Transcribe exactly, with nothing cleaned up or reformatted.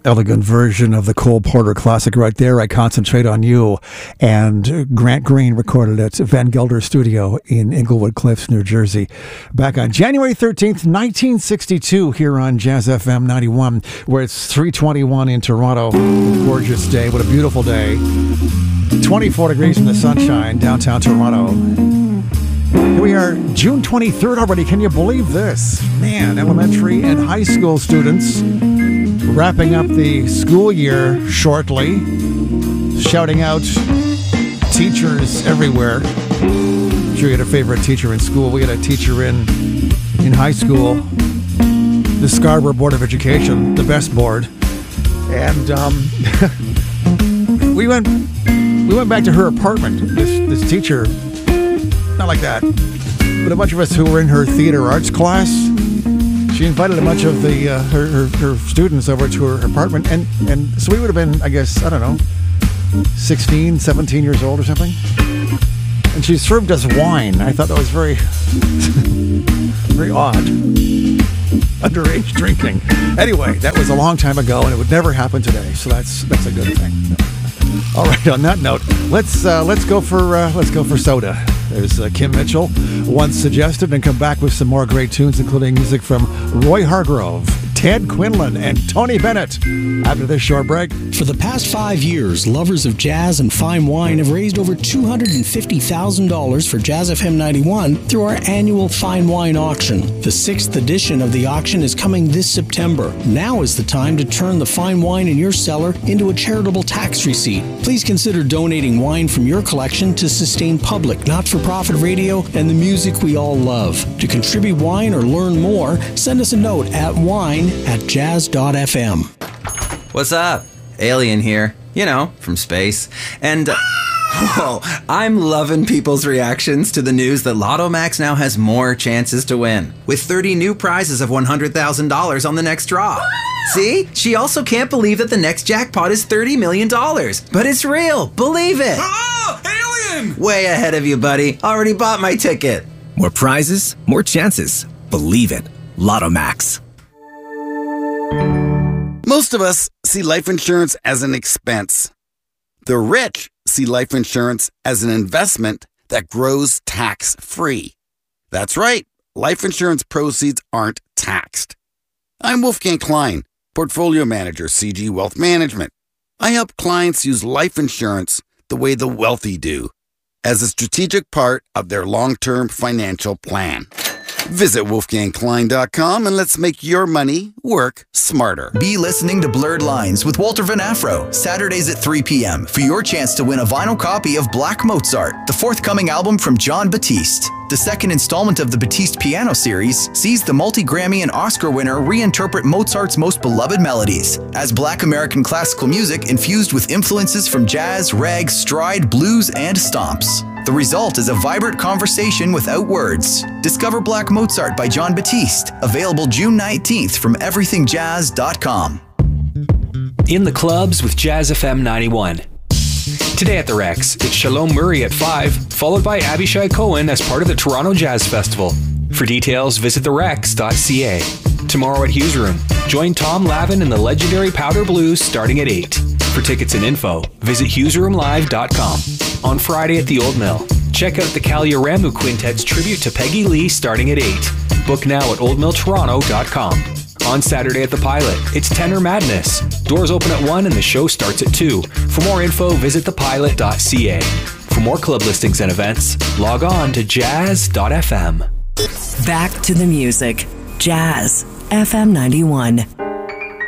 elegant version of the Cole Porter classic right there, I Concentrate on You. And Grant Green recorded at Van Gelder Studio in Inglewood Cliffs, New Jersey. Back on January thirteenth, nineteen sixty-two, here on Jazz F M ninety-one, where it's three twenty-one in Toronto. Gorgeous day. What a beautiful day. twenty-four degrees in the sunshine, downtown Toronto. Here we are, June twenty-third already. Can you believe this? Man, elementary and high school students wrapping up the school year shortly, shouting out teachers everywhere. I'm sure you had a favorite teacher in school. We had a teacher in in high school, the Scarborough Board of Education, the best board. And um, we went we went back to her apartment. This this teacher, not like that, but a bunch of us who were in her theater arts class, she invited a bunch of the uh, her, her, her students over to her apartment, and, and so we would have been, I guess, I don't know, sixteen, seventeen years old or something. And she served us wine. I thought that was very, very odd. Underage drinking. Anyway, that was a long time ago, and it would never happen today. So that's that's a good thing. All right. On that note, let's uh, let's go for uh, let's go for soda. There's uh, Kim Mitchell once suggested, and come back with some more great tunes, including music from Roy Hargrove, Ted Quinlan, and Tony Bennett. After this short break. For the past five years, lovers of jazz and fine wine have raised over two hundred fifty thousand dollars for Jazz F M ninety-one through our annual Fine Wine Auction. The sixth edition of the auction is coming this September. Now is the time to turn the fine wine in your cellar into a charitable tax receipt. Please consider donating wine from your collection to sustain public, not-for-profit radio and the music we all love. To contribute wine or learn more, send us a note at wine at jazz dot f m. What's up? Alien here. You know, from space. And, uh, whoa, I'm loving people's reactions to the news that Lotto Max now has more chances to win, with thirty new prizes of one hundred thousand dollars on the next draw. See? She also can't believe that the next jackpot is thirty million dollars. But it's real. Believe it. Oh, alien! Way ahead of you, buddy. Already bought my ticket. More prizes, more chances. Believe it. Lotto Max. Most of us see life insurance as an expense. The rich see life insurance as an investment that grows tax-free. That's right. Life insurance proceeds aren't taxed. I'm Wolfgang Klein, Portfolio Manager, C G Wealth Management. I help clients use life insurance the way the wealthy do, as a strategic part of their long-term financial plan. Visit wolfgang klein dot com and let's make your money work smarter. Be listening to Blurred Lines with Walter Van Afro, Saturdays at three p.m. for your chance to win a vinyl copy of Black Mozart, the forthcoming album from Jon Batiste. The second installment of the Batiste Piano series sees the multi-Grammy and Oscar winner reinterpret Mozart's most beloved melodies as Black American classical music infused with influences from jazz, rag, stride, blues, and stomps. The result is a vibrant conversation without words. Discover Black Mozart by Jon Batiste, available June nineteenth from everything jazz dot com. In the clubs with Jazz F M ninety-one. Today at the Rex, it's Shalom Murray at five, followed by Abishai Cohen as part of the Toronto Jazz Festival. For details, visit the rex dot c a. Tomorrow at Hughes Room, join Tom Lavin and the legendary Powder Blues starting at eight. For tickets and info, visit hughes room live dot com. On Friday at the Old Mill, check out the Kaliyaramu Quintet's tribute to Peggy Lee starting at eight. Book now at old mill toronto dot com. On Saturday at the Pilot, it's Tenor Madness. Doors open at one and the show starts at two. For more info, visit the pilot dot c a. For more club listings and events, log on to jazz dot f m. Back to the music. Jazz F M ninety-one.